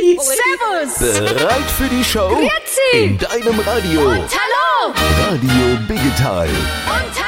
Grüezi. Servus. Bereit für die Show? Grüezi. In deinem Radio. Und hallo. Radio Biggetal. Und hallo.